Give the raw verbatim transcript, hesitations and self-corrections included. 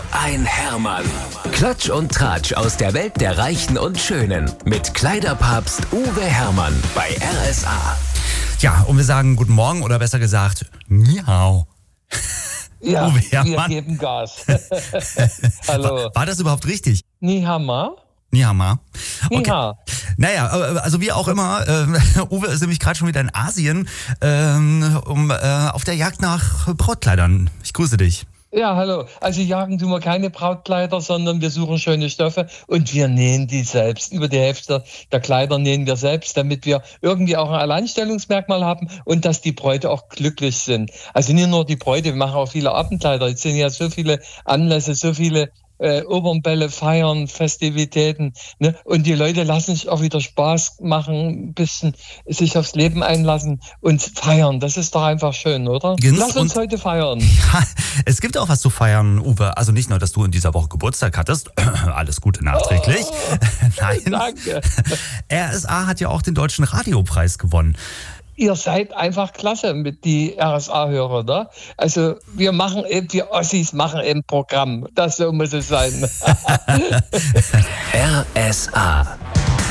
ein Hermann. Klatsch und Tratsch aus der Welt der Reichen und Schönen. Mit Kleiderpapst Uwe Hermann bei R S A. Ja, und wir sagen guten Morgen oder besser gesagt, miau. Ja, Uwe wir Hermann. geben Gas. Hallo. War, war das überhaupt richtig? Nihama? Nihama. Okay. Niha. Naja, also wie auch immer, äh, Uwe ist nämlich gerade schon wieder in Asien, ähm, um, äh, auf der Jagd nach Brautkleidern. Ich grüße dich. Ja, hallo. Also jagen tun wir keine Brautkleider, sondern wir suchen schöne Stoffe und wir nähen die selbst. Über die Hälfte der Kleider nähen wir selbst, damit wir irgendwie auch ein Alleinstellungsmerkmal haben und dass die Bräute auch glücklich sind. Also nicht nur die Bräute, wir machen auch viele Abendkleider. Jetzt sind ja so viele Anlässe, so viele Äh, Opernbälle, Feiern, Festivitäten. Ne? Und die Leute lassen sich auch wieder Spaß machen, ein bisschen sich aufs Leben einlassen und feiern. Das ist doch einfach schön, oder? Ganz Lass uns und- heute feiern. Ja, es gibt auch was zu feiern, Uwe. Also nicht nur, dass du in dieser Woche Geburtstag hattest. Alles Gute nachträglich. Oh, Nein. danke. R S A hat ja auch den Deutschen Radiopreis gewonnen. Ihr seid einfach klasse mit die R S A-Hörer, ne? Also wir machen eben, wir Ossis machen eben Programm. Das so muss es sein. R S A.